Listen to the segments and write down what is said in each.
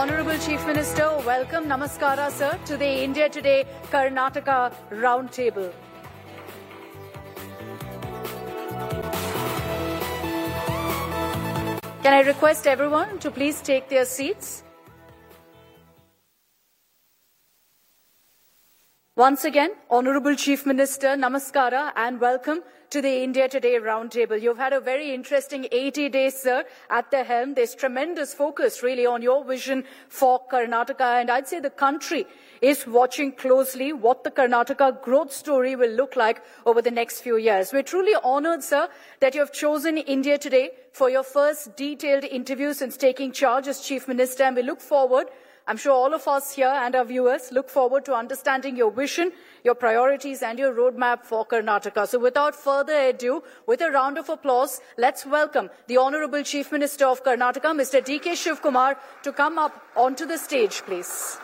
Honorable Chief Minister, welcome, namaskara sir, to the India Today Karnataka Roundtable. Can I request everyone to please take their seats? Once again, Honorable Chief Minister, namaskara and welcome to the India Today Roundtable. You've had a very interesting 80 days, sir, at the helm. There's tremendous focus, really, on your vision for Karnataka, and I'd say the country is watching closely what the Karnataka growth story will look like over the next few years. We're truly honored, sir, that you have chosen India Today for your first detailed interview since taking charge as Chief Minister, and we look forward, I'm sure all of us here and our viewers look forward to understanding your vision, your priorities and your roadmap for Karnataka. So without further ado, with a round of applause, let's welcome the Honorable Chief Minister of Karnataka, Mr. D.K. Shivkumar, to come up onto the stage, please.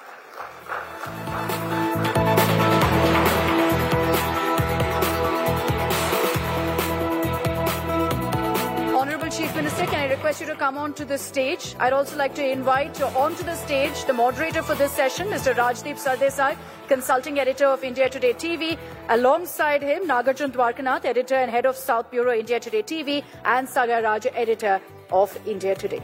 Honorable Chief Minister, can I request you to come onto the stage? I'd also like to invite onto the stage the moderator for this session, Mr. Rajdeep Sardesai, Consulting Editor of India Today TV. Alongside him, Nagarjun Dwarkanath, Editor and Head of South Bureau, India Today TV, and Sagar Raj, Editor of India Today.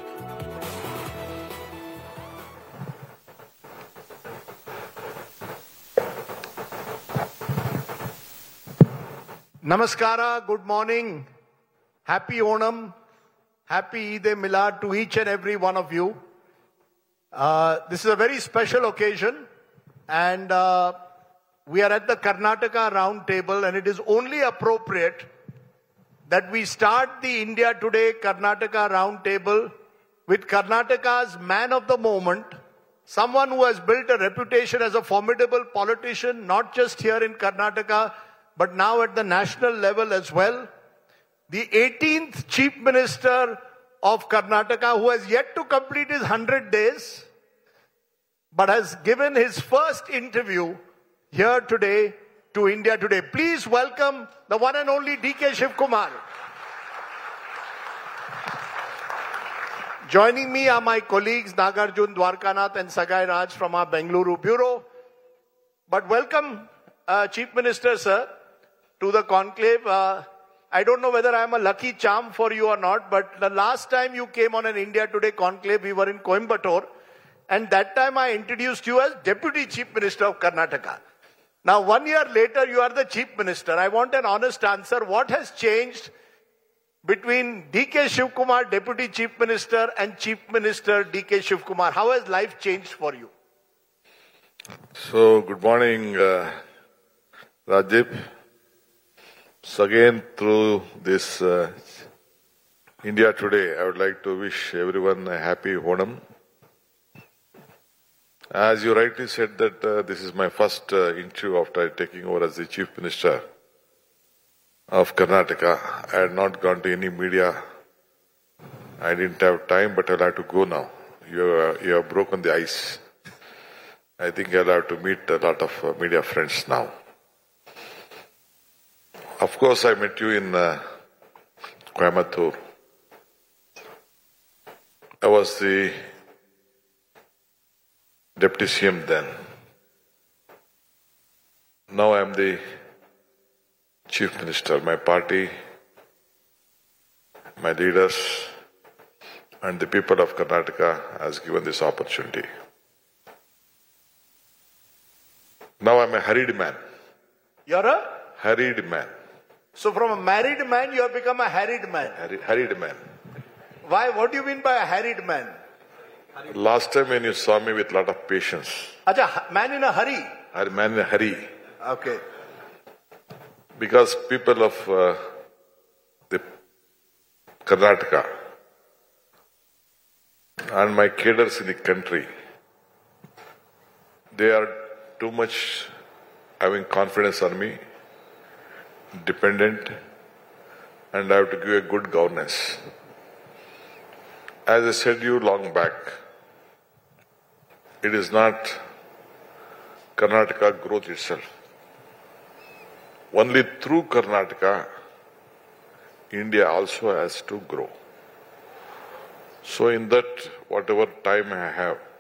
Namaskara, good morning. Happy Onam, happy Eid-e-Milad to each and every one of you. This is a very special occasion, and we are at the Karnataka Roundtable, and it is only appropriate that we start the India Today Karnataka Roundtable with Karnataka's man of the moment, someone who has built a reputation as a formidable politician, not just here in Karnataka, but now at the national level as well. The 18th Chief Minister of Karnataka, who has yet to complete his 100 days, but has given his first interview here today to India Today. Please welcome the one and only D.K. Shivkumar. Joining me are my colleagues Nagarjun Dwarkanath and Sagai Raj from our Bengaluru Bureau. But welcome, Chief Minister, sir, to the conclave. I don't know whether I am a lucky charm for you or not, but the last time you came on an India Today conclave, we were in Coimbatore, and that time I introduced you as Deputy Chief Minister of Karnataka. Now, 1 year later, you are the Chief Minister. I want an honest answer. What has changed between D.K. Shivkumar, Deputy Chief Minister, and Chief Minister D.K. Shivkumar? How has life changed for you? So, good morning, Rajdeep. So again, through this India Today, I would like to wish everyone a happy Onam. As you rightly said that this is my first interview after taking over as the Chief Minister of Karnataka. I had not gone to any media. I didn't have time, but I'll have to go now. You have broken the ice. I think I'll have to meet a lot of media friends now. Of course, I met you in Coimbatore. I was the Deputy CM then. Now I am the Chief Minister. My party, my leaders, and the people of Karnataka has given this opportunity. Now I am a hurried man. You're a? Hurried man. So from a married man, you have become a harried man. Hurried man. Why? What do you mean by a harried man? Last time when you saw me with a lot of patience. Acha, man in a hurry. A man in a hurry. Okay. Because people of the Karnataka and my cadres in the country, they are too much having confidence on me, dependent, and I have to give a good governance. As I said you long back, it is not Karnataka growth itself. Only through Karnataka, India also has to grow. So in that, whatever time I have,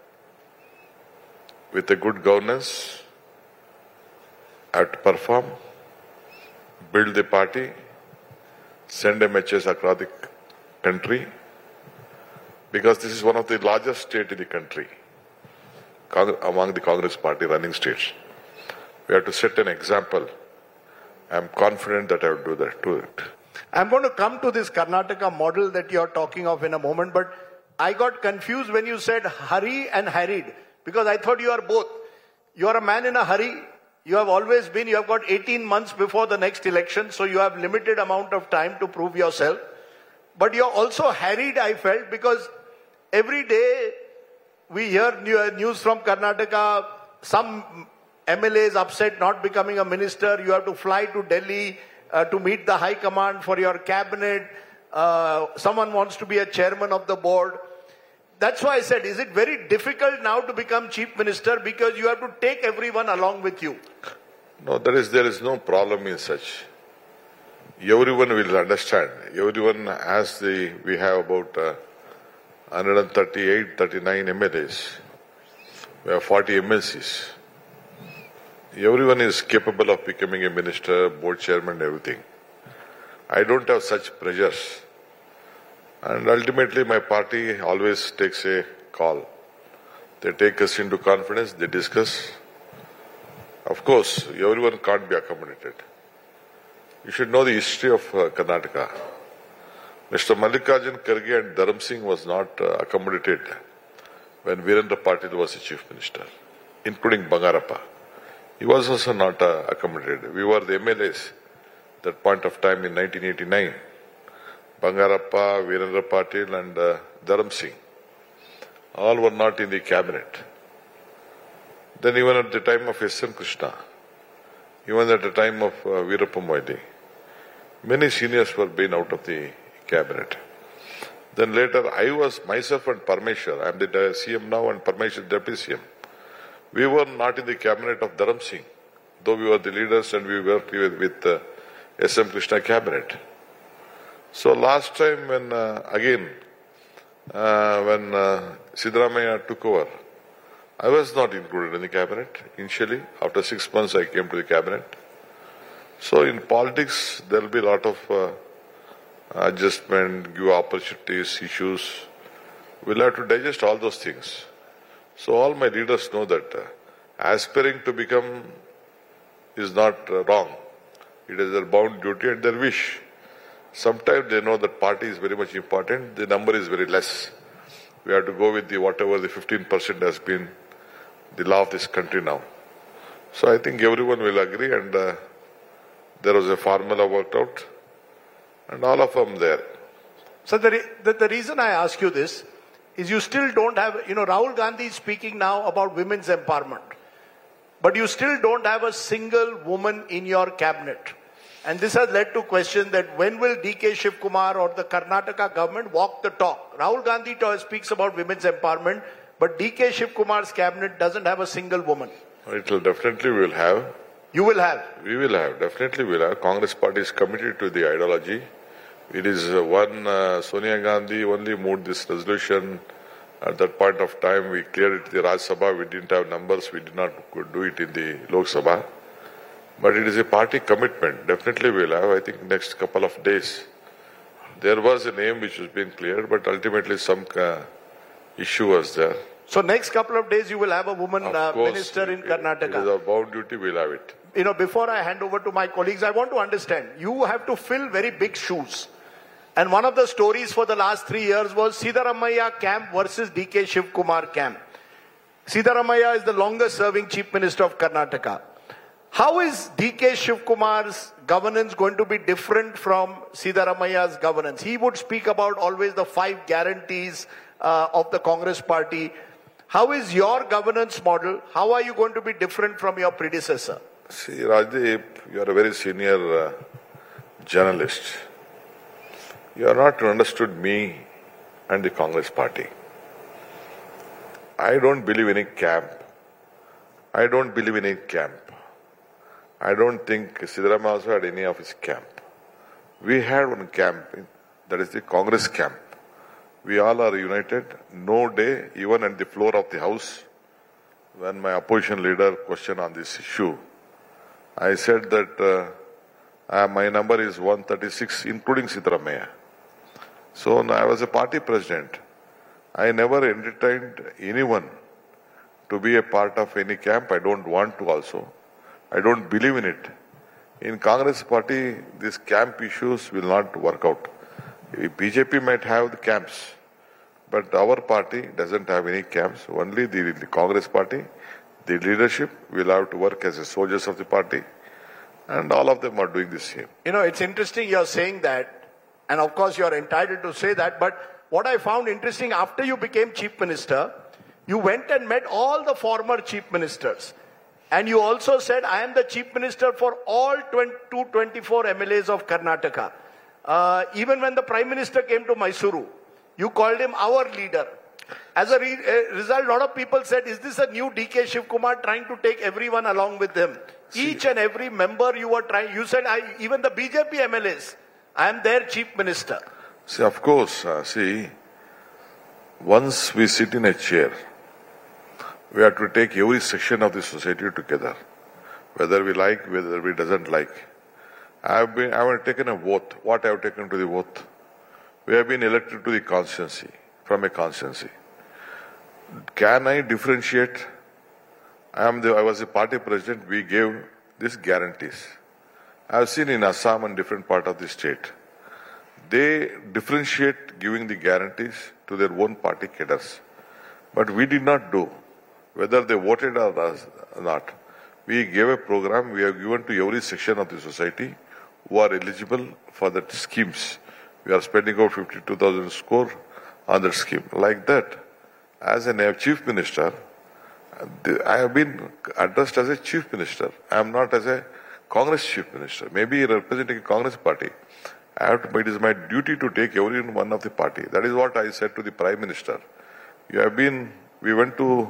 with a good governance, have to perform, build the party, send a message across the country, because this is one of the largest states in the country, among the Congress party running states. We have to set an example. I'm confident that I will do it. I'm going to come to this Karnataka model that you're talking of in a moment, but I got confused when you said hurry and harried, because I thought you are both. You are a man in a hurry. You have always been. You have got 18 months before the next election, so you have limited amount of time to prove yourself. But you're also harried, I felt, because every day we hear news from Karnataka, some MLAs upset not becoming a minister. You have to fly to Delhi to meet the high command for your cabinet. Someone wants to be a chairman of the board. That's why I said, is it very difficult now to become chief minister because you have to take everyone along with you? No, there is no problem in such. Everyone will understand. Everyone has we have about 138, 39 MLAs. We have 40 MLCs. Everyone is capable of becoming a minister, board chairman, everything. I don't have such pressures. And ultimately, my party always takes a call. They take us into confidence, they discuss. Of course, everyone can't be accommodated. You should know the history of Karnataka. Mr. Mallikarjun Kharge and Dharam Singh was not accommodated when Virendra Patil was the chief minister, including Bangarappa. He was also not accommodated. We were the MLAs at that point of time in 1989. Bangarappa, Virendra Patil and Dharam Singh. All were not in the cabinet. Then even at the time of S.N. Krishna, even at the time of Veerappa Moily, many seniors were being out of the cabinet. Then later I was myself and Parmeshwar, I am the CM now and Parmeshwar deputy CM. We were not in the cabinet of Dharam Singh, though we were the leaders and we worked with S.M. Krishna cabinet. So last time when Siddaramaiah took over, I was not included in the cabinet initially. After 6 months I came to the cabinet. So in politics there will be a lot of adjustment, give opportunities, issues. We'll have to digest all those things. So all my leaders know that aspiring to become is not wrong. It is their bound duty and their wish. Sometimes they know that party is very much important. The number is very less. We have to go with whatever the 15% has been the law of this country now. So I think everyone will agree, and there was a formula worked out, and all of them there. So the reason I ask you this is you still don't have, Rahul Gandhi is speaking now about women's empowerment, but you still don't have a single woman in your cabinet. And this has led to question that when will D.K. Shiv Kumar or the Karnataka government walk the talk? Rahul Gandhi speaks about women's empowerment, but D.K. Shiv Kumar's cabinet doesn't have a single woman. It will definitely we will have. You will have? We will have, definitely we will have. Congress party is committed to the ideology. It is Sonia Gandhi only moved this resolution. At that point of time, we cleared it in the Rajya Sabha. We didn't have numbers. We did not do it in the Lok Sabha. But it is a party commitment. Definitely we will have. I think next couple of days. There was a name which was being cleared, but ultimately some issue was there. So next couple of days you will have a woman minister in Karnataka. It is our bound duty. We will have it. Before I hand over to my colleagues, I want to understand. You have to fill very big shoes. And one of the stories for the last 3 years was Siddaramaiah camp versus D.K. Shiv Kumar camp. Siddaramaiah is the longest serving chief minister of Karnataka. How is D.K. Shiv Kumar's governance going to be different from Siddaramaiah's governance? He would speak about always the 5 guarantees of the Congress party. How is your governance model? How are you going to be different from your predecessor? See, Rajdeep, you are a very senior journalist. You have not understood me and the Congress party. I don't believe in a camp. I don't believe in a camp. I don't think Siddaramaiah also had any of his camp. We had one camp, that is the Congress camp. We all are united. No day, even at the floor of the house, when my opposition leader questioned on this issue, I said that my number is 136, including Siddaramaiah. So I was a party president. I never entertained anyone to be a part of any camp. I don't want to also. I don't believe in it. In Congress party, these camp issues will not work out. BJP might have the camps, but our party doesn't have any camps. Only the Congress party, the leadership will have to work as soldiers of the party. And all of them are doing the same. You know, it's interesting you're saying that. And of course, you're entitled to say that. But what I found interesting, after you became chief minister, you went and met all the former chief ministers. And you also said, I am the chief minister for all 224 MLAs of Karnataka. Even when the prime minister came to Mysuru, you called him our leader. As a result, a lot of people said, is this a new DK Shivkumar trying to take everyone along with him? Each and every member you were trying, you said, even the BJP MLAs, I am their chief minister. See, of course, once we sit in a chair, we have to take every section of the society together, whether we like, whether we doesn't like. I have taken a vote. What I have taken to the vote? We have been elected to the constituency, from a constituency. Can I differentiate? I was a party president. We gave these guarantees. I have seen in Assam and different part of the state. They differentiate giving the guarantees to their own party cadres. But we did not do. Whether they voted or not, we gave a program we have given to every section of the society who are eligible for that schemes. We are spending out 52,000 crore on that scheme. Like that, as a chief minister, I have been addressed as a chief minister. I am not as a Congress chief minister. Maybe representing a Congress party. It is my duty to take every one of the party. That is what I said to the Prime Minister. We went to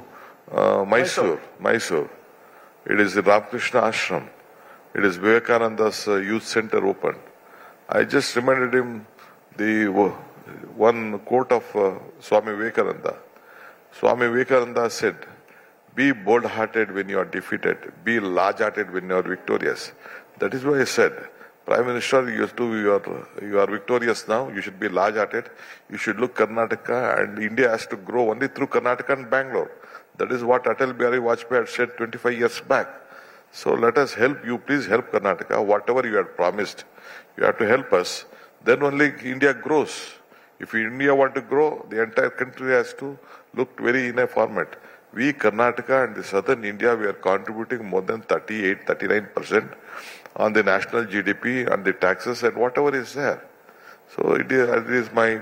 Mysore. It is the Ramakrishna Ashram. It is Vivekananda's youth center open. I just reminded him the one quote of Swami Vivekananda. Swami Vivekananda said, be bold-hearted when you are defeated. Be large-hearted when you are victorious. That is why I said, Prime Minister, you are victorious now. You should be large-hearted. You should look Karnataka, and India has to grow only through Karnataka and Bangalore. That is what Atal Bihari Vajpayee had said 25 years back. So let us help you. Please help Karnataka. Whatever you had promised, you have to help us. Then only India grows. If India want to grow, the entire country has to look very in a format. We, Karnataka and the southern India, we are contributing more than 39% on the national GDP and the taxes and whatever is there. So it is my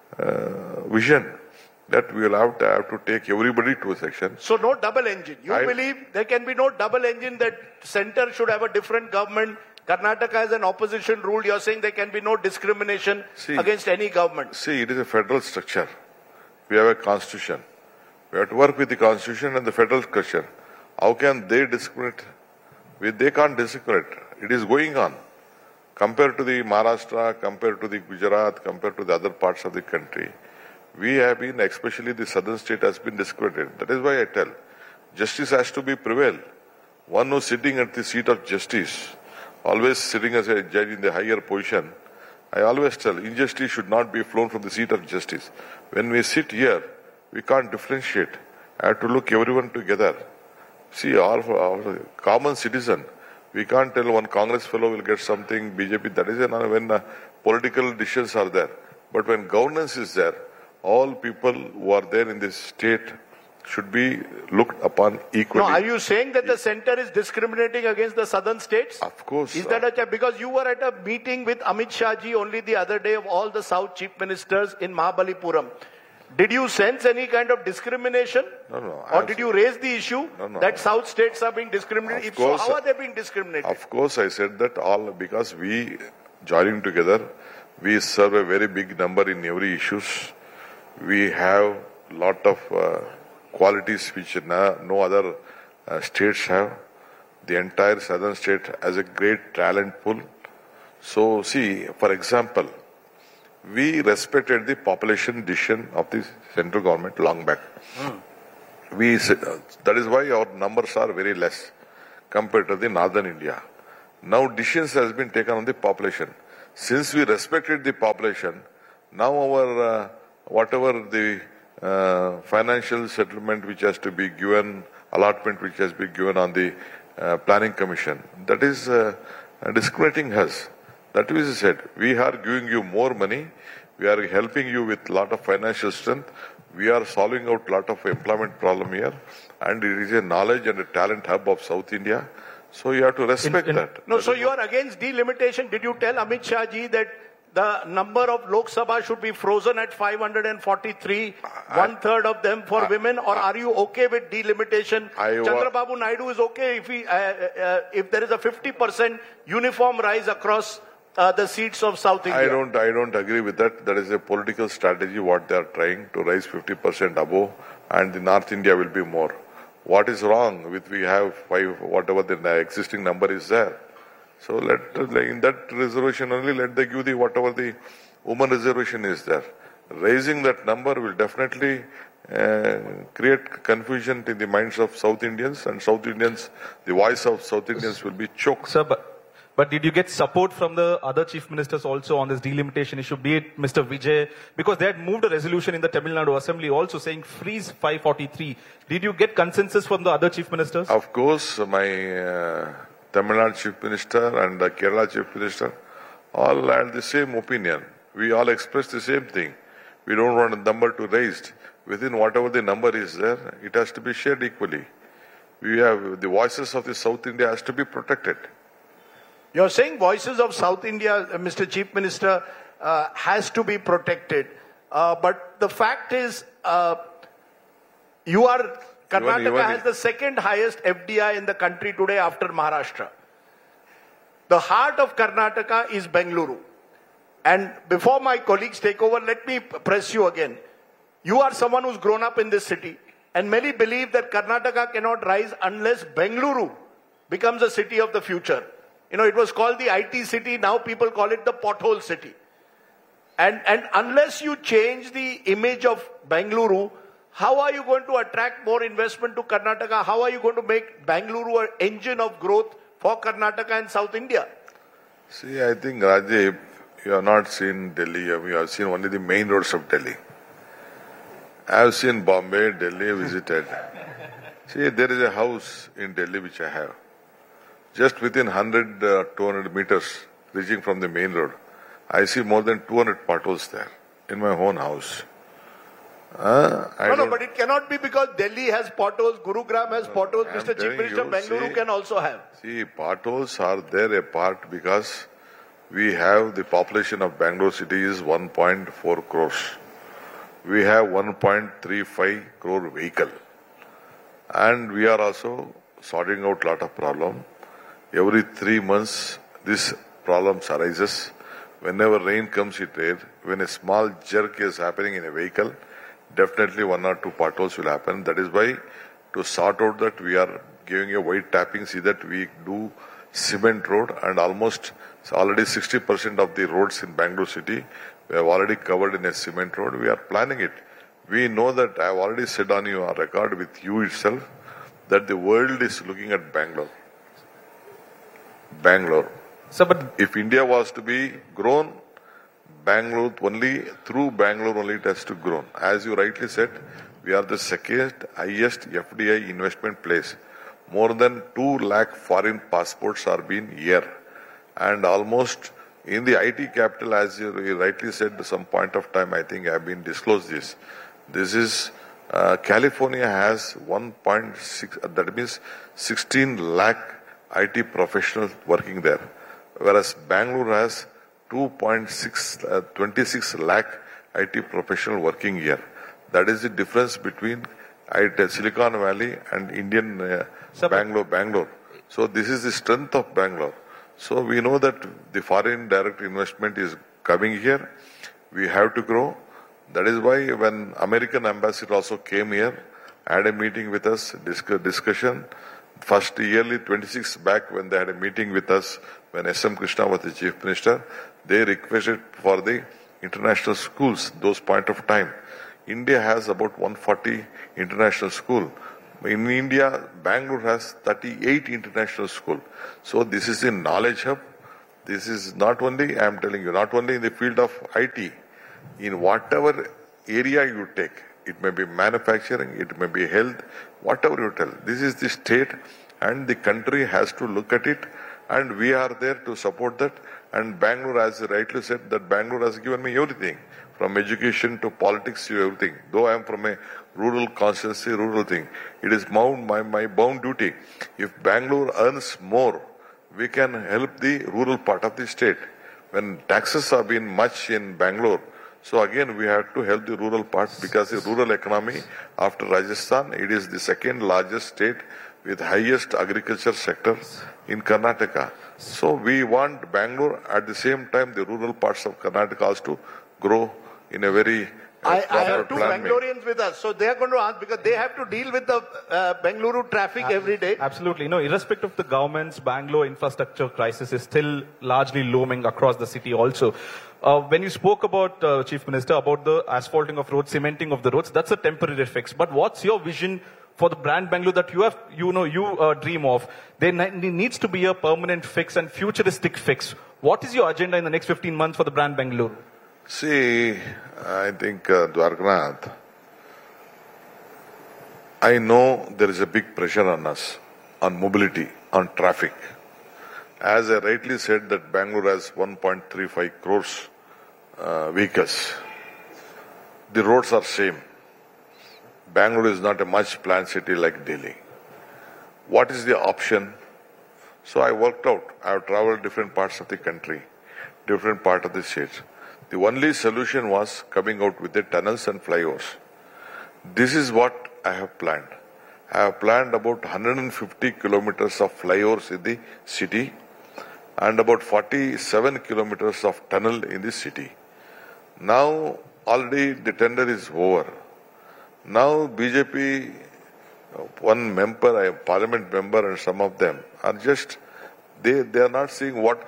vision that we will have to take everybody to a section. So no double engine. You believe there can be no double engine, that center should have a different government. Karnataka has an opposition rule. You are saying there can be no discrimination against any government. See, it is a federal structure. We have a constitution. We have to work with the constitution and the federal structure. How can they discriminate? They can't discriminate. It is going on. Compared to the Maharashtra, compared to the Gujarat, compared to the other parts of the country, we have been, especially the southern state, has been discriminated. That is why I tell, justice has to be prevailed. One who is sitting at the seat of justice, always sitting as a judge in the higher position, I always tell, injustice should not be flown from the seat of justice. When we sit here, we can't differentiate. I have to look everyone together. See, our common citizen, we can't tell one Congress fellow will get something, BJP, that is when political decisions are there. But when governance is there, all people who are there in this state should be looked upon equally. No, are you saying that the center is discriminating against the southern states? Of course. Is that because you were at a meeting with Amit Shah ji only the other day of all the South chief ministers in Mahabalipuram. Did you sense any kind of discrimination? No. Or did you raise the issue that South states are being discriminated? If so, how are they being discriminated? Of course, I said that all because we joining together, we serve a very big number in every issues. We have lot of qualities which no other states have. The entire southern state has a great talent pool. So see, for example, we respected the population decision of the central government long back. that is why our numbers are very less compared to the northern India. Now decisions has been taken on the population. Since we respected the population, now our whatever the financial settlement which has to be given, allotment which has been given on the planning commission, that is discriminating us. That is said, we are giving you more money, we are helping you with lot of financial strength, we are solving out lot of employment problem here, and it is a knowledge and a talent hub of South India. So you have to respect that. No, so you are against delimitation. Did you tell Amit Shah ji that the number of Lok Sabha should be frozen at 543, one-third of them for women, or are you okay with delimitation? Chandrababu Naidu is okay if there is a 50% uniform rise across the seats of South India. I don't agree with that. That is a political strategy what they are trying to raise 50% above, and the North India will be more. What is wrong with we have 5, whatever the existing number is there? So in that reservation only, let they give the whatever the woman reservation is there. Raising that number will definitely create confusion in the minds of South Indians, and South Indians, the voice of South Indians will be choked. Sir, but did you get support from the other chief ministers also on this delimitation issue, be it Mr. Vijay? Because they had moved a resolution in the Tamil Nadu Assembly also saying freeze 543. Did you get consensus from the other chief ministers? Of course, my Tamil Nadu chief minister and the Kerala chief minister all had the same opinion. We all expressed the same thing. We don't want a number to raised. Within whatever the number is there, it has to be shared equally. We have the voices of the South India has to be protected. You're saying voices of South India, Mr. Chief Minister, has to be protected. But the fact is, Karnataka has the second highest FDI in the country today after Maharashtra. The heart of Karnataka is Bengaluru. And before my colleagues take over, let me press you again. You are someone who's grown up in this city, and many believe that Karnataka cannot rise unless Bengaluru becomes a city of the future. You know, it was called the IT city, now people call it the pothole city. And unless you change the image of Bengaluru, how are you going to attract more investment to Karnataka? How are you going to make Bengaluru an engine of growth for Karnataka and South India? See, I think, Rajiv, you have not seen Delhi, you have seen only the main roads of Delhi. I have seen Bombay, Delhi visited. See, there is a house in Delhi which I have. Just within 100, 200 meters, reaching from the main road, I see more than 200 potholes there in my own house. No, but it cannot be because Delhi has potholes, Gurugram has potholes, Mr. Chief Minister, Bengaluru can also have. See, potholes are there a part because we have the population of Bangalore city is 1.4 crores. We have 1.35 crore vehicle. And we are also sorting out lot of problem. Every 3 months, this problems arises. Whenever rain comes, it rains. When a small jerk is happening in a vehicle, definitely 1 or 2 potholes will happen. That is why, to sort out that, we are giving a wide tapping, see that we do cement road, and almost already 60% of the roads in Bangalore city, we have already covered in a cement road. We are planning it. We know that I have already said on your record with you itself that the world is looking at Bangalore. So, but if India was to be grown, Bangalore only, through Bangalore only it has to grow. As you rightly said, we are the second highest FDI investment place. More than 2 lakh foreign passports are being here. And almost in the IT capital, as you rightly said, at some point of time, I think I have been disclosed this. This is, California has 1.6, that means 16 lakh IT professionals working there. Whereas Bangalore has 26 lakh IT professionals working here. That is the difference between Silicon Valley and Indian Bangalore. So this is the strength of Bangalore. So we know that the foreign direct investment is coming here. We have to grow. That is why when American ambassador also came here, had a meeting with us, discussion. First yearly 26 back when they had a meeting with us, when S.M. Krishna was the chief minister, they requested for the international schools, those point of time. India has about 140 international schools. In India, Bangalore has 38 international schools. So this is a knowledge hub. This is not only, I am telling you, not only in the field of IT, in whatever area you take, it may be manufacturing, it may be health, whatever you tell. This is the state and the country has to look at it, and we are there to support that. And Bangalore, as you rightly said, that Bangalore has given me everything, from education to politics to everything. Though I am from a rural constituency, rural thing, it is my bound duty. If Bangalore earns more, we can help the rural part of the state. When taxes have been much in Bangalore, so again we have to help the rural part, because the rural economy, after Rajasthan, it is the second largest state with highest agriculture sector in Karnataka. So we want Bangalore, at the same time the rural parts of Karnataka also to grow in a very I have two Bangaloreans with us, so they are going to ask, because they have to deal with the Bengaluru traffic every day. Absolutely. No, irrespective of the government's, Bangalore infrastructure crisis is still largely looming across the city also. When you spoke about, Chief Minister, about the asphalting of roads, cementing of the roads, that's a temporary fix. But what's your vision for the brand Bangalore that you dream of? There needs to be a permanent fix and futuristic fix. What is your agenda in the next 15 months for the brand Bangalore? See, I think, Dwarkanath, I know there is a big pressure on us, on mobility, on traffic. As I rightly said, that Bangalore has 1.35 crores vehicles. The roads are same. Bangalore is not a much planned city like Delhi. What is the option? So I worked out. I have traveled different parts of the country, different part of the states. The only solution was coming out with the tunnels and flyovers. This is what I have planned. I have planned about 150 kilometers of flyovers in the city and about 47 kilometers of tunnel in the city. Now already the tender is over. Now BJP, one member, a parliament member, and some of them are just, they are not seeing what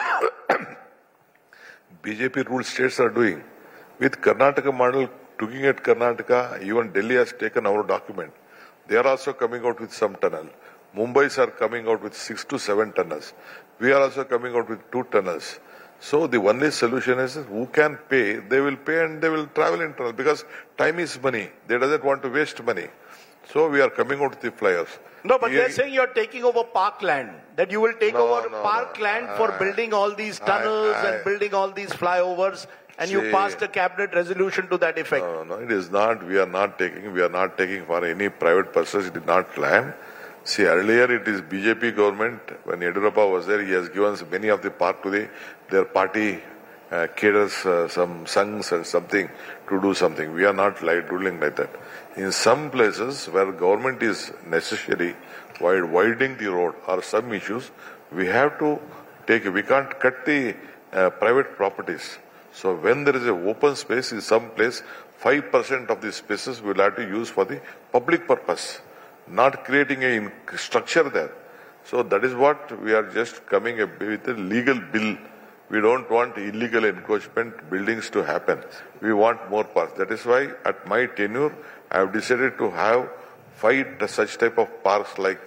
BJP ruled states are doing. With Karnataka model, looking at Karnataka, even Delhi has taken our document. They are also coming out with some tunnel. Mumbai's are coming out with 6 to 7 tunnels. We are also coming out with 2 tunnels. So the only solution is who can pay, they will pay and they will travel in tunnel, because time is money. They doesn't want to waste money. So we are coming out with the flyers. No, but they're saying you're taking over parkland, that you will take over parkland for building all these tunnels and building all these flyovers, and you passed a cabinet resolution to that effect. No, it is not. We are not taking for any private purpose. It is not planned. See, earlier it is BJP government, when Yediyurappa was there, he has given many of the park to their party cadres, some sons and something, to do something. We are not ruling like that. In some places where government is necessary, while widening the road or some issues, we have to we can't cut the private properties. So when there is a open space in some place, 5% of the spaces we will have to use for the public purpose, not creating a structure there. So that is what we are just coming with a legal bill. We don't want illegal encroachment buildings to happen. We want more parks. That is why at my tenure, I have decided to have 5 such type of parks like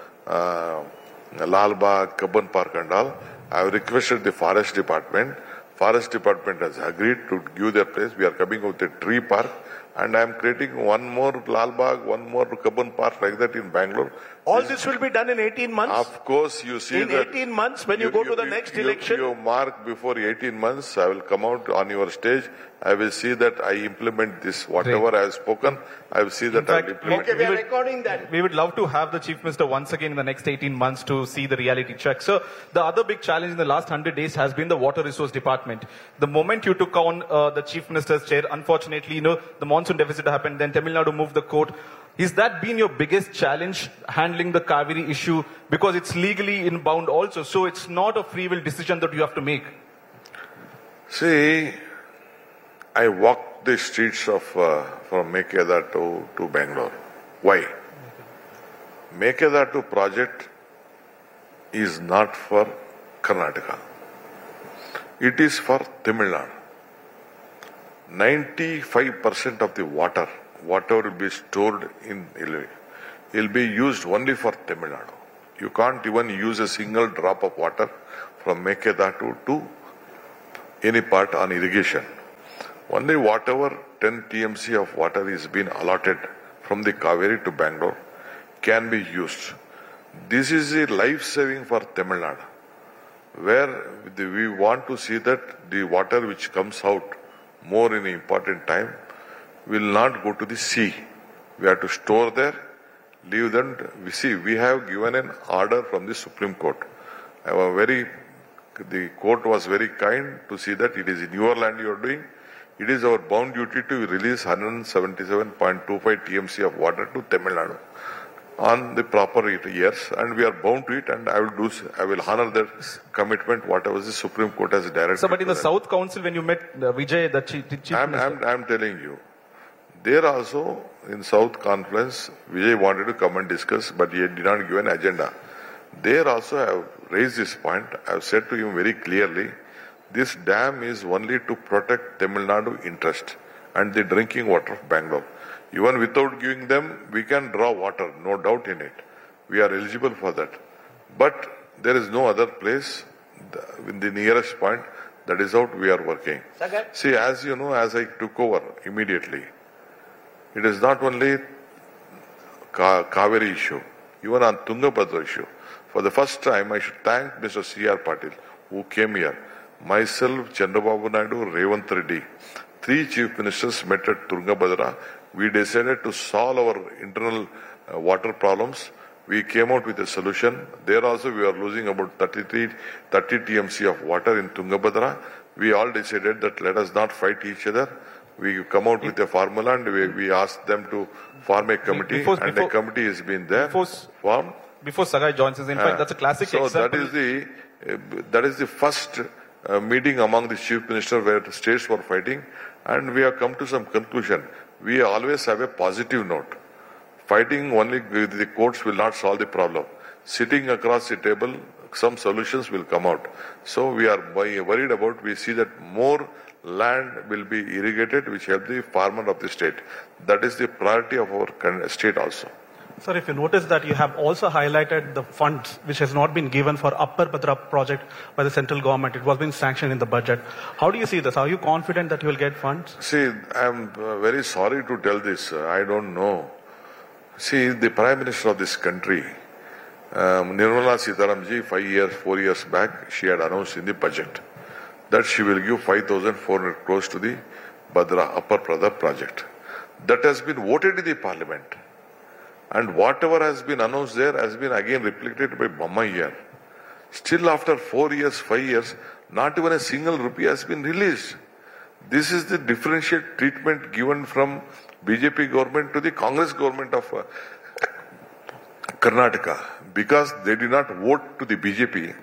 Lal Bagh, Kabban Park and all. I have requested the Forest Department. Forest Department has agreed to give their place. We are coming with a tree park, and I am creating one more Lal Bagh, one more Kabban Park like that in Bangalore. All this will be done in 18 months? Of course, you see in that... In 18 months, when you go to the next election? You mark before 18 months, I will come out on your stage. I will see that I implement this. Whatever I have spoken, I will see that I will implement. Okay, we are recording that. We would love to have the Chief Minister once again in the next 18 months to see the reality check. So the other big challenge in the last 100 days has been the Water Resource Department. The moment you took on the Chief Minister's chair, unfortunately, the monsoon deficit happened, then Tamil Nadu moved the court. Is that been your biggest challenge, handling the Kaveri issue? Because it's legally inbound also, so it's not a free will decision that you have to make. See, I walked the streets of from Mekedatu to Bangalore. Why? Mekedatu project is not for Karnataka. It is for Tamil Nadu. 95% of the water, whatever will be stored in Ilve, will be used only for Tamil Nadu. You can't even use a single drop of water from Mekedatu to any part on irrigation. Only whatever 10 TMC of water is being allotted from the Kaveri to Bangalore can be used. This is a life-saving for Tamil Nadu, where we want to see that the water which comes out more in an important time will not go to the sea. We have to store there, leave them. We have given an order from the Supreme Court. The court was very kind to see that it is in your land you are doing. It is our bound duty to release 177.25 TMC of water to Tamil Nadu on the proper years, and we are bound to it, and I will honor that commitment, whatever the Supreme Court has directed. So, but in the South Council, when you met Vijay, the chief minister... I'm telling you, there also, in South Conference, Vijay wanted to come and discuss, but he did not give an agenda. There also I have raised this point. I have said to him very clearly, this dam is only to protect Tamil Nadu interest and the drinking water of Bangalore. Even without giving them, we can draw water, no doubt in it. We are eligible for that. But there is no other place in the nearest point. That is how we are working. Okay. See, as you know, as I took over immediately, it is not only Kaveri issue, even on Tungabhadra issue. For the first time, I should thank Mr. C.R. Patil, who came here. Myself, Chandrababu Naidu, Revant Reddy, 3 chief ministers met at Tungabhadra. We decided to solve our internal water problems. We came out with a solution. There also we are losing about 30 TMC of water in Tungabhadra. We all decided that let us not fight each other. We come out with a formula and we asked them to form a committee, and the committee has been there formed. Before Sagai joins us, in fact, that's a classic example. So that is the first meeting among the chief minister where the states were fighting, and we have come to some conclusion. We always have a positive note. Fighting only with the courts will not solve the problem. Sitting across the table, some solutions will come out. So we are worried about, we see that more land will be irrigated, which help the farmer of the state. That is the priority of our state also. Sir, if you notice that you have also highlighted the funds which has not been given for Upper Bhadra project by the central government. It was being sanctioned in the budget. How do you see this? Are you confident that you will get funds? See, I am very sorry to tell this. I don't know. See, the Prime Minister of this country, Nirmala Sitaramji, 4 years back, she had announced in the budget that she will give 5,400 crores to the Upper Bhadra project. That has been voted in the parliament. And whatever has been announced there has been again reflected by Bommai here. Still after 4 years, 5 years, not even a single rupee has been released. This is the differential treatment given from BJP government to the Congress government of Karnataka. Because they did not vote to the BJP,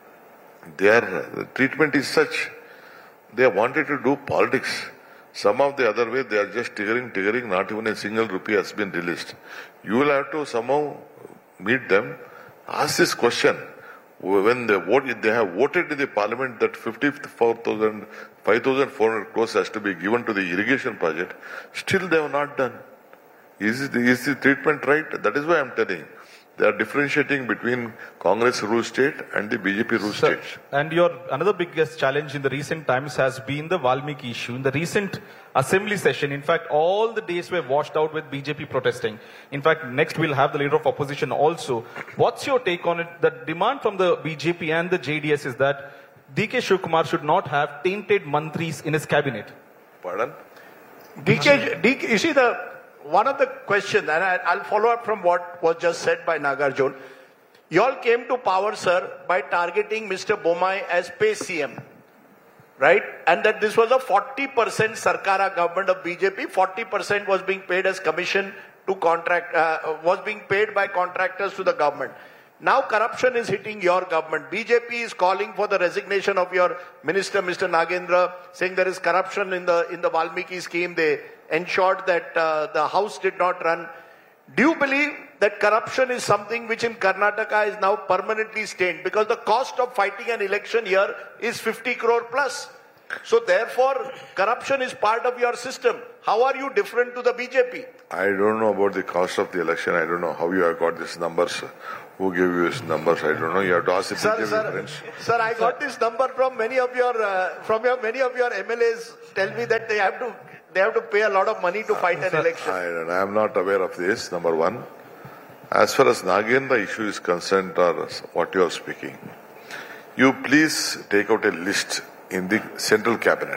their treatment is such. They wanted to do politics. Some of the other way, they are just tiggering, not even a single rupee has been released. You will have to somehow meet them, ask this question. When they have voted in the parliament that 5,400 crores has to be given to the irrigation project, still they have not done. Is the treatment right? That is why I am telling. They are differentiating between Congress rule state and the BJP rule states. And your another biggest challenge in the recent times has been the Valmiki issue. In the recent assembly session, in fact, all the days were washed out with BJP protesting. In fact, next we'll have the leader of opposition also. What's your take on it? The demand from the BJP and the JDS is that DK Shivkumar should not have tainted mantris in his cabinet. Pardon? You see, one of the questions, and I'll follow up from what was just said by Nagarjun. You all came to power, sir, by targeting Mr. Bommai as pay CM. Right? And that this was a 40% Sarkara government of BJP, 40% was being paid as commission to was being paid by contractors to the government. Now corruption is hitting your government. BJP is calling for the resignation of your minister, Mr. Nagendra, saying there is corruption in the Valmiki scheme. They ensured that the house did not run. Do you believe that corruption is something which in Karnataka is now permanently stained? Because the cost of fighting an election here is 50 crore plus. So therefore, corruption is part of your system. How are you different to the BJP? I don't know about the cost of the election. I don't know how you have got these numbers. Who gave you these numbers? I don't know. You have to ask the BJP friends. Sir, I got this number from many of your MLAs. Tell me that they have to pay a lot of money to fight an election. I am not aware of this. Number one, as far as Nagendra issue is concerned, or what you are speaking, you please take out a list in the central cabinet,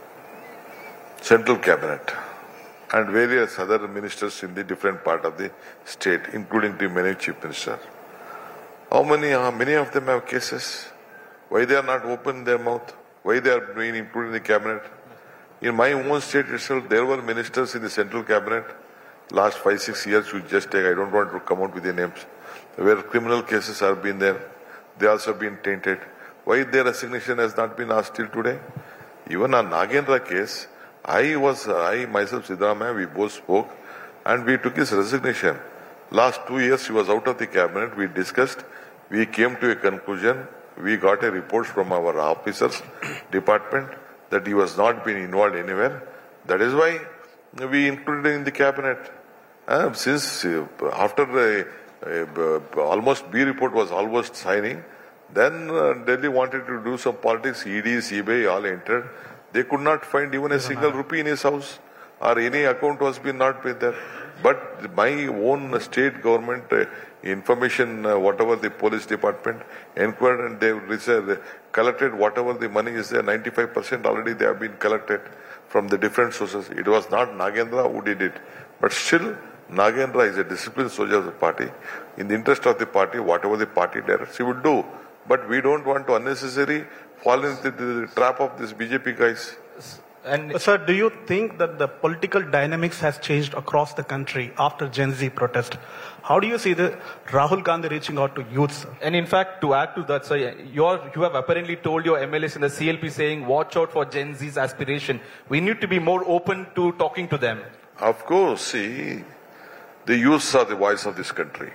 and various other ministers in the different part of the state, including the many chief ministers. Many of them have cases? Why they are not open their mouth? Why they are being included in the cabinet? In my own state itself, there were ministers in the central cabinet last 5-6 years. You just take. I don't want to come out with the names. Where criminal cases have been there, they also been tainted. Why their resignation has not been asked till today? Even on Nagendra case, I myself, Siddaramaiah, we both spoke and we took his resignation. Last 2 years he was out of the cabinet. We discussed. We came to a conclusion. We got a report from our officers department that he was not been involved anywhere. That is why we included him in the cabinet. Since after almost B report was almost signing, then Delhi wanted to do some politics. ED, CBI all entered. They could not find even a single rupee in his house, or any account was been not paid there. But my own state government information, whatever the police department inquired, and they collected whatever the money is there, 95% already they have been collected from the different sources. It was not Nagendra who did it. But still, Nagendra is a disciplined soldier of the party. In the interest of the party, whatever the party directs, he would do. But we don't want to unnecessarily fall into the trap of these BJP guys. And sir, do you think that the political dynamics has changed across the country after Gen Z protest? How do you see the Rahul Gandhi reaching out to youth, sir? And in fact, to add to that, sir, you have apparently told your MLAs in the CLP saying, watch out for Gen Z's aspiration. We need to be more open to talking to them. Of course, see, the youths are the voice of this country.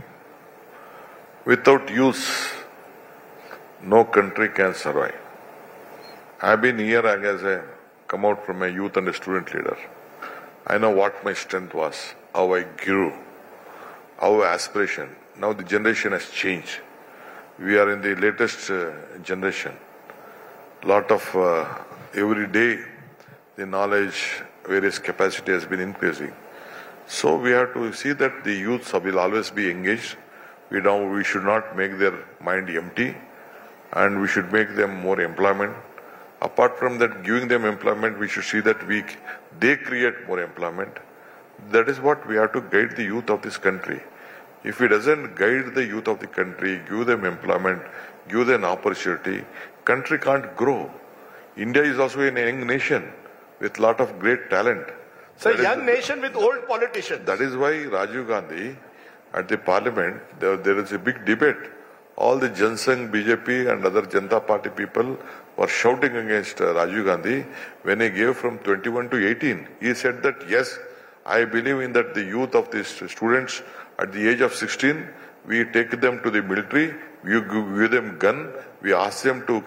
Without youths, no country can survive. I've been here as a come out from a youth and a student leader. I know what my strength was, how I grew, our aspiration. Now the generation has changed. We are in the latest generation. Lot of every day the knowledge, various capacity has been increasing. So we have to see that the youths will always be engaged. We should not make their mind empty, and we should make them more employment. Apart from that, giving them employment, we should see that they create more employment. That is what we have to guide the youth of this country. If it doesn't guide the youth of the country, give them employment, give them opportunity, country can't grow. India is also a young nation with lot of great talent. So young nation with old politicians. That is why Rajiv Gandhi at the parliament, there is a big debate. All the Jansangh, BJP and other Janata Party people were shouting against Rajiv Gandhi when he gave from 21 to 18. He said that, yes, I believe in that the youth of these students at the age of 16, we take them to the military, we give them gun, we ask them to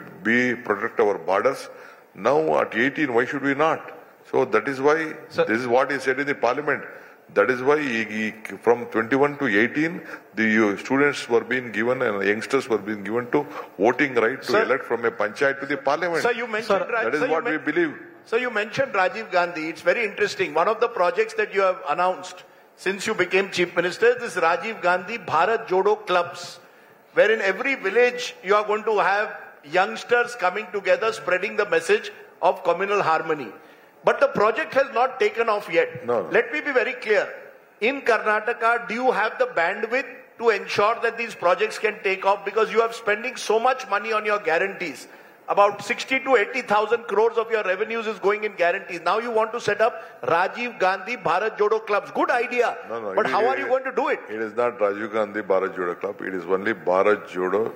protect our borders. Now at 18, why should we not? So that is why, this is what he said in the parliament. That is why from 21 to 18, the students were being given and youngsters were being given to voting right to elect from a panchayat to the parliament. So you mentioned that is what we believe. So you mentioned Rajiv Gandhi. It's very interesting. One of the projects that you have announced since you became chief minister is this Rajiv Gandhi Bharat Jodo clubs, where in every village you are going to have youngsters coming together spreading the message of communal harmony. But the project has not taken off yet. No. Let me be very clear. In Karnataka, do you have the bandwidth to ensure that these projects can take off? Because you are spending so much money on your guarantees. About 60 to 80,000 crores of your revenues is going in guarantees. Now you want to set up Rajiv Gandhi Bharat Jodo clubs. Good idea. No, but how are you going to do it? It is not Rajiv Gandhi Bharat Jodo club. It is only Bharat Jodo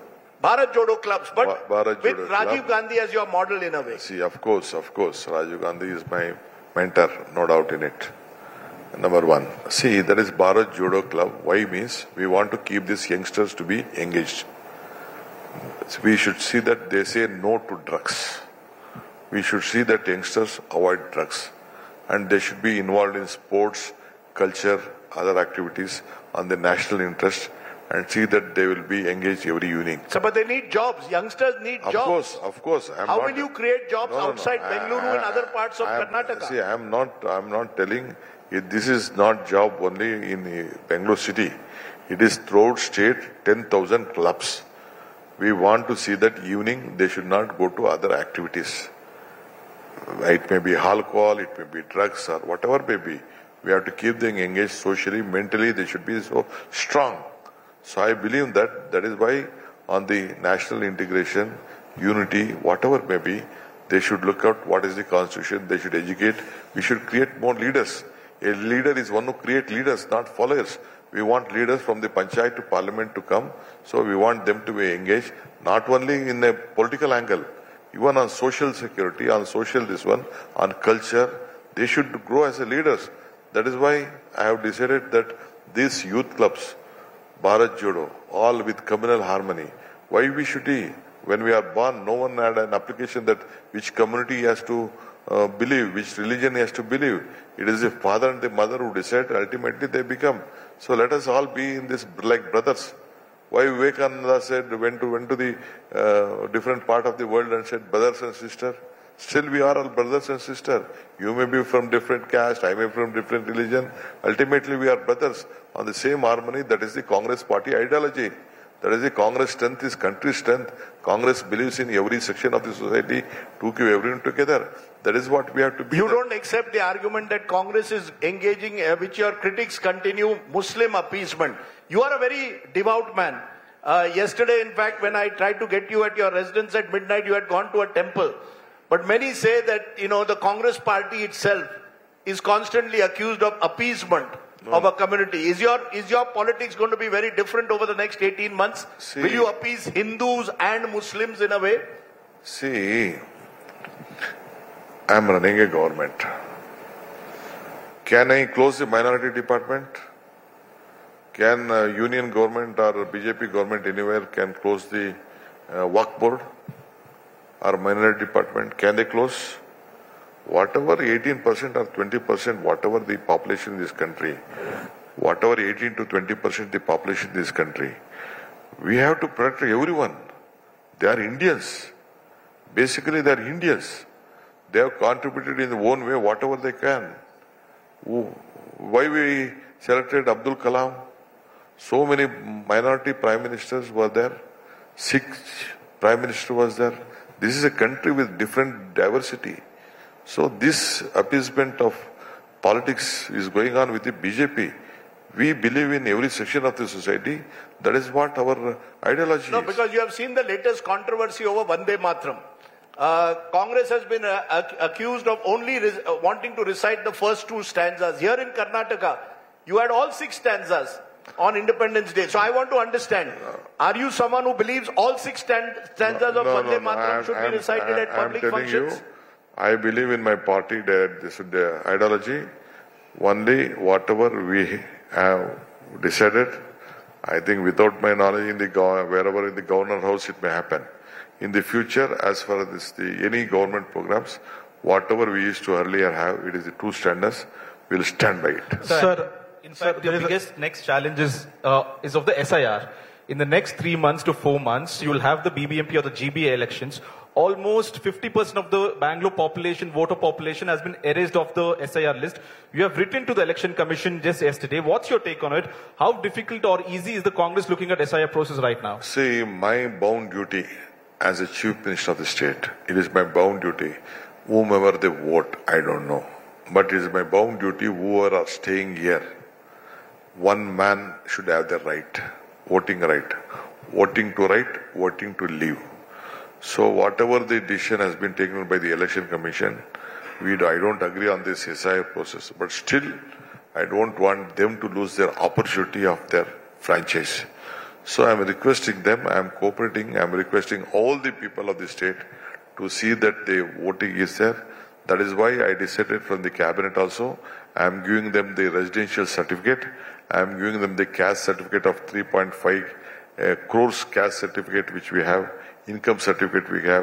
clubs, but with Rajiv Gandhi as your model in a way. See, of course, Rajiv Gandhi is my mentor, no doubt in it. Number one. See, that is Bharat Jodo Club. Why means we want to keep these youngsters to be engaged. So we should see that they say no to drugs. we should see that youngsters avoid drugs and they should be involved in sports, culture, other activities on the national interest and see that they will be engaged every evening. So, but they need jobs. Youngsters need jobs. Of course. How will you create jobs outside Bengaluru and other parts of Karnataka? See, I'm not telling this is not job only in Bangalore city. It is throughout state, 10,000 clubs. We want to see that evening they should not go to other activities. It may be alcohol, it may be drugs or whatever may be. We have to keep them engaged socially, mentally, they should be so strong. So I believe that is why on the national integration, unity, whatever may be, they should look at what is the constitution, they should educate, we should create more leaders. A leader is one who creates leaders, not followers. We want leaders from the panchayat to parliament to come, so we want them to be engaged, not only in a political angle, even on social security, on social this one, on culture, they should grow as a leaders. That is why I have decided that these youth clubs, Bharat Jodo, all with communal harmony. Why we should be? When we are born, no one had an application that which community has to believe, which religion has to believe. It is the father and the mother who decide, ultimately they become. So let us all be in this like brothers. Why Vivekananda said, went to the different part of the world and said, brothers and sisters. Still we are all brothers and sisters. You may be from different caste, I may be from different religion. Ultimately we are brothers on the same harmony. That is the Congress party ideology. That is the Congress strength, is country strength. Congress believes in every section of the society to keep everyone together. That is what we have to be. You don't accept the argument that Congress is engaging, which your critics continue, Muslim appeasement. You are a very devout man. Yesterday, in fact, when I tried to get you at your residence at midnight, you had gone to a temple. But many say that, the Congress party itself is constantly accused of appeasement of a community. Is your politics going to be very different over the next 18 months? See, will you appease Hindus and Muslims in a way? See, I am running a government. Can I close the minority department? Can union government or BJP government anywhere can close the Waqf board or minority department? Can they close? Whatever 18% or 20%, whatever the population in this country, whatever 18 to 20% the population in this country, we have to protect everyone. They are Indians. Basically, they are Indians. They have contributed in their own way, whatever they can. Why we selected Abdul Kalam? So many minority prime ministers were there. 6 prime minister was there. This is a country with different diversity. So this appeasement of politics is going on with the BJP. We believe in every section of the society. That is what our ideology is. No, because you have seen the latest controversy over Vande Mataram. Congress has been accused of only wanting to recite the first 2 stanzas. Here in Karnataka, you had all 6 stanzas on Independence Day. So I want to understand, are you someone who believes all 6 stanzas of Vande Mataram should be recited at public functions? I believe in my party that this is the ideology. Only whatever we have decided, I think without my knowledge wherever in the governor house it may happen. In the future, as far as any government programs, whatever we used to earlier have, it is the 2 standards, we will stand by it. Sir, in fact, the biggest next challenge is of the SIR. In the next 3 months to 4 months, you will have the BBMP or the GBA elections. Almost 50% of the Bangalore voter population has been erased off the SIR list. You have written to the Election Commission just yesterday. What's your take on it? How difficult or easy is the Congress looking at SIR process right now? See, my bound duty as a Chief Minister of the state, it is my bound duty. Whomever they vote, I don't know. But it is my bound duty, whoever are staying here, one man should have the right, voting right. Voting to right, voting to leave. So whatever the decision has been taken by the Election Commission, I don't agree on this SIR process. But still, I don't want them to lose their opportunity of their franchise. So I am requesting them, I am cooperating, I am requesting all the people of the state to see that the voting is there. That is why I decided from the cabinet also, I am giving them the residential certificate, I am giving them the caste certificate of 3.5 crores caste certificate which we have, income certificate we have,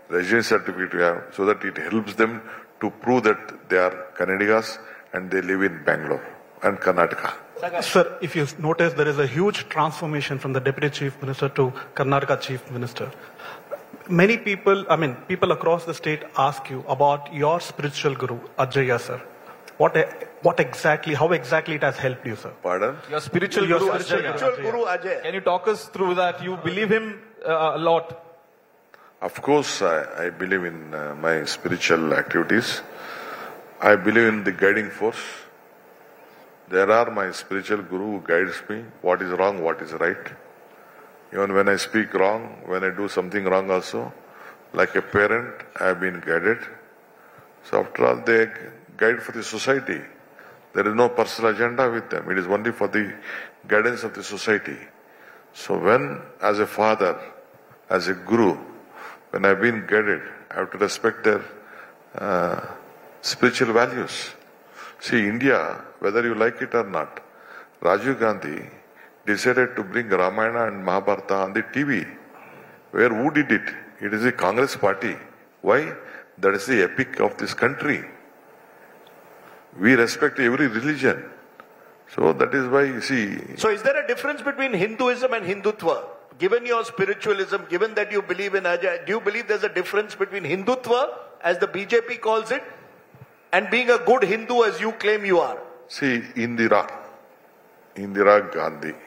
residence certificate you have, so that it helps them to prove that they are Kannadigas and they live in Bangalore and Karnataka. Sir, if you notice, there is a huge transformation from the Deputy Chief Minister to Karnataka Chief Minister. Many people, people across the state ask you about your spiritual guru, Ajaya sir. What exactly, how exactly it has helped you, sir? Pardon? Your spiritual Your guru, spiritual Ajay. Guru Ajay. Can you talk us through that? You believe him a lot. Of course, I believe in my spiritual activities. I believe in the guiding force. There are my spiritual guru who guides me. What is wrong, what is right. Even when I speak wrong, when I do something wrong also, like a parent, I have been guided. So after all, they guide for the society. There is no personal agenda with them. It is only for the guidance of the society. So when, as a father, as a guru, when I have been guided, I have to respect their spiritual values. See, India, whether you like it or not, Rajiv Gandhi decided to bring Ramayana and Mahabharata on the TV. Who did it? It is the Congress party. Why? That is the epic of this country. We respect every religion. So that is why, you see... So is there a difference between Hinduism and Hindutva? Given your spiritualism, given that you believe in Ajay, do you believe there's a difference between Hindutva, as the BJP calls it, and being a good Hindu as you claim you are? See, Indira Gandhi,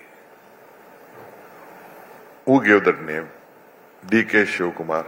who gave that name? D.K. Shivakumar,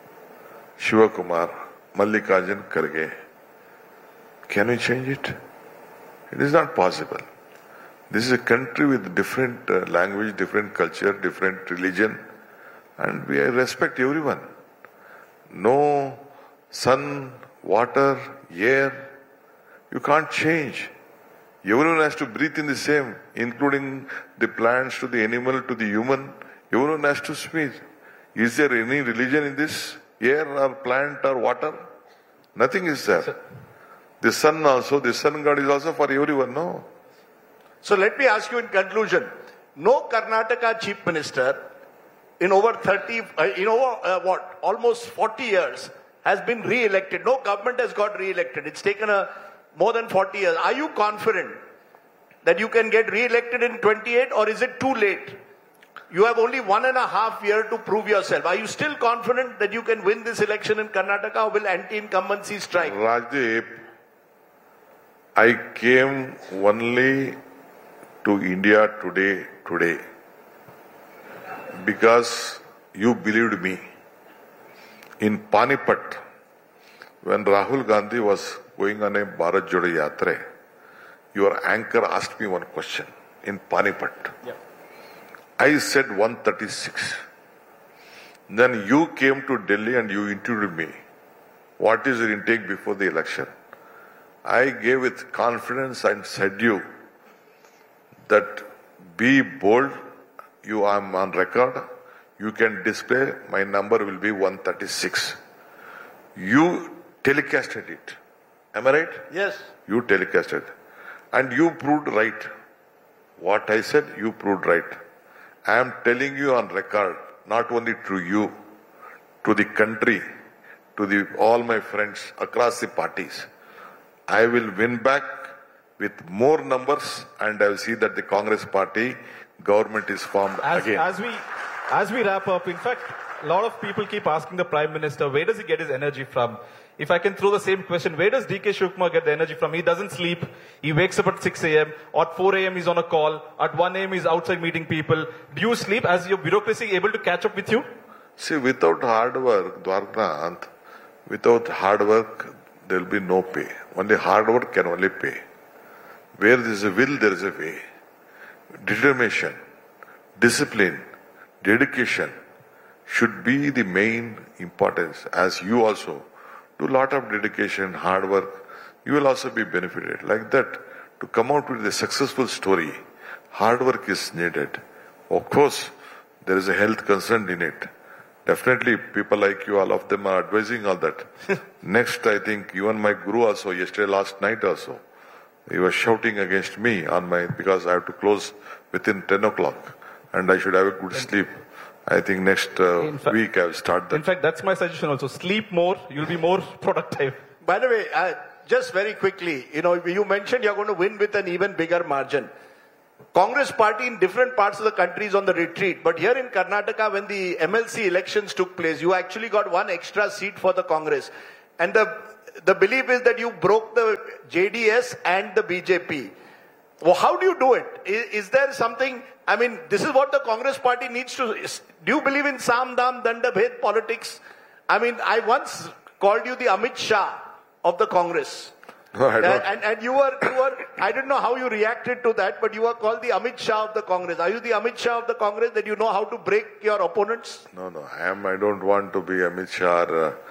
Mallikarjun Kharge. Can we change it? It is not possible. This is a country with different language, different culture, different religion, and we respect everyone. No sun, water, air, you can't change. Everyone has to breathe in the same, including the plants to the animal to the human. Everyone has to speak. Is there any religion in this? Air or plant or water? Nothing is there. The sun also, the sun god is also for everyone, no? So let me ask you in conclusion, no Karnataka Chief Minister in over almost 40 years has been re-elected. No government has got re-elected. It's taken more than 40 years. Are you confident that you can get re-elected in 28, or is it too late? You have only 1.5 years to prove yourself. Are you still confident that you can win this election in Karnataka, or will anti-incumbency strike? Rajdeep, I came only to India today because you believed me. In Panipat, when Rahul Gandhi was going on a Bharat Jodo Yatra, your anchor asked me one question in Panipat. Yeah. I said 136. Then you came to Delhi and you interviewed me. What is your intake before the election? I gave with confidence and said you that be bold, you are on record, you can display, my number will be 136. You telecasted it. Am I right? Yes. You telecasted. And you proved right. What I said, you proved right. I am telling you on record, not only to you, to the country, to all my friends across the parties. I will win back with more numbers, and I will see that the Congress party government is formed again. As we wrap up, in fact, a lot of people keep asking the Prime Minister, where does he get his energy from? If I can throw the same question, where does D.K. Shivakumar get the energy from? He doesn't sleep. He wakes up at 6 a.m. At 4 a.m. he's on a call. At 1 a.m. he's outside meeting people. Do you sleep? As your bureaucracy able to catch up with you? See, without hard work, Dwarkanath, without hard work, there will be no pay. Only hard work can only pay. Where there is a will, there is a way. Determination, discipline, dedication should be the main importance. As you also do a lot of dedication, hard work, you will also be benefited. Like that, to come out with a successful story, hard work is needed. Of course, there is a health concern in it. Definitely, people like you, all of them are advising all that. Next, I think even my guru also, last night also, he was shouting against me because I have to close within 10 o'clock and I should have a good sleep. I think next week I'll start that. In fact, that's my suggestion also. Sleep more, you'll be more productive. By the way, just very quickly, you mentioned you're going to win with an even bigger margin. Congress party in different parts of the country is on the retreat. But here in Karnataka, when the MLC elections took place, you actually got one extra seat for the Congress. And the belief is that you broke the JDS and the BJP. Well, how do you do it? Is there something, this is what the Congress party needs to, do you believe in Sam Dam Danda Bhed politics? I once called you the Amit Shah of the Congress. No, I don't. And you were, I don't know how you reacted to that, but you were called the Amit Shah of the Congress. Are you the Amit Shah of the Congress that you know how to break your opponents? No, I don't want to be Amit Shah.